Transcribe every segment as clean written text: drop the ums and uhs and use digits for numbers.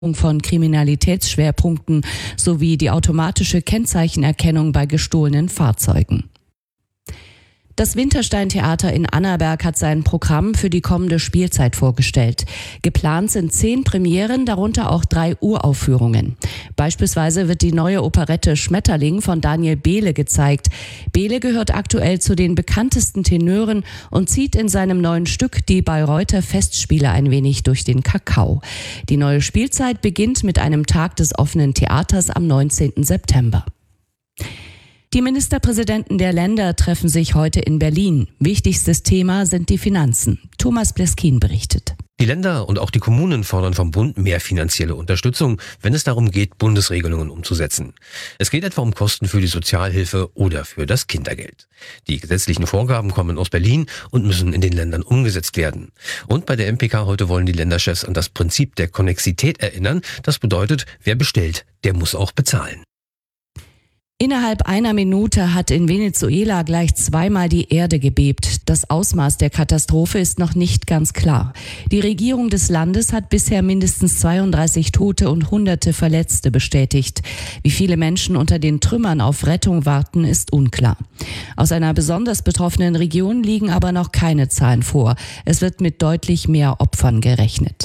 von Kriminalitätsschwerpunkten sowie die automatische Kennzeichenerkennung bei gestohlenen Fahrzeugen. Das Winterstein-Theater in Annaberg hat sein Programm für die kommende Spielzeit vorgestellt. Geplant sind 10 Premieren, darunter auch 3 Uraufführungen. Beispielsweise wird die neue Operette Schmetterling von Daniel Behle gezeigt. Behle gehört aktuell zu den bekanntesten Tenören und zieht in seinem neuen Stück die Bayreuther Festspiele ein wenig durch den Kakao. Die neue Spielzeit beginnt mit einem Tag des offenen Theaters am 19. September. Die Ministerpräsidenten der Länder treffen sich heute in Berlin. Wichtigstes Thema sind die Finanzen. Thomas Bleskin berichtet. Die Länder und auch die Kommunen fordern vom Bund mehr finanzielle Unterstützung, wenn es darum geht, Bundesregelungen umzusetzen. Es geht etwa um Kosten für die Sozialhilfe oder für das Kindergeld. Die gesetzlichen Vorgaben kommen aus Berlin und müssen in den Ländern umgesetzt werden. Und bei der MPK heute wollen die Länderchefs an das Prinzip der Konnexität erinnern. Das bedeutet, wer bestellt, der muss auch bezahlen. Innerhalb einer Minute hat in Venezuela gleich zweimal die Erde gebebt. Das Ausmaß der Katastrophe ist noch nicht ganz klar. Die Regierung des Landes hat bisher mindestens 32 Tote und Hunderte Verletzte bestätigt. Wie viele Menschen unter den Trümmern auf Rettung warten, ist unklar. Aus einer besonders betroffenen Region liegen aber noch keine Zahlen vor. Es wird mit deutlich mehr Opfern gerechnet.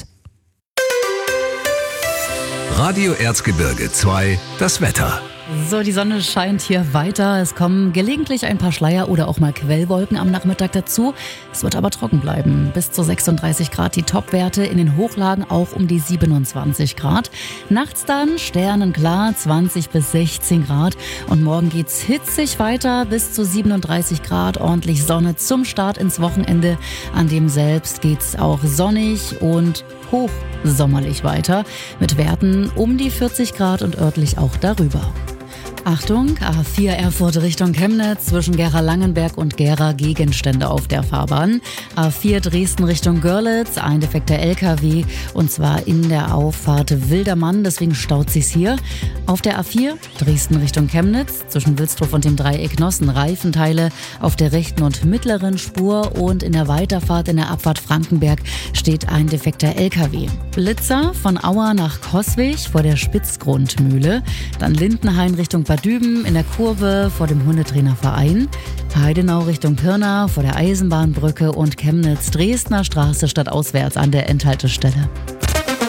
Radio Erzgebirge 2, das Wetter. So, die Sonne scheint hier weiter. Es kommen gelegentlich ein paar Schleier oder auch mal Quellwolken am Nachmittag dazu. Es wird aber trocken bleiben. Bis zu 36 Grad die Topwerte, in den Hochlagen auch um die 27 Grad. Nachts dann sternenklar 20 bis 16 Grad. Und morgen geht's hitzig weiter bis zu 37 Grad. Ordentlich Sonne zum Start ins Wochenende. An dem selbst geht's auch sonnig und hochsommerlich weiter. Mit Werten um die 40 Grad und örtlich auch darüber. Achtung, A4 Erfurt Richtung Chemnitz, zwischen Gera-Langenberg und Gera Gegenstände auf der Fahrbahn. A4 Dresden Richtung Görlitz, ein defekter LKW und zwar in der Auffahrt Wildermann, deswegen staut sich's hier. Auf der A4 Dresden Richtung Chemnitz, zwischen Wilsdruff und dem Dreieck Nossen Reifenteile auf der rechten und mittleren Spur und in der Weiterfahrt in der Abfahrt Frankenberg steht ein defekter LKW. Blitzer von Auer nach Coswig vor der Spitzgrundmühle, dann Lindenhain Richtung Bad Düben in der Kurve vor dem Hundetrainerverein, Heidenau Richtung Pirna vor der Eisenbahnbrücke und Chemnitz-Dresdner Straße stadtauswärts an der Endhaltestelle.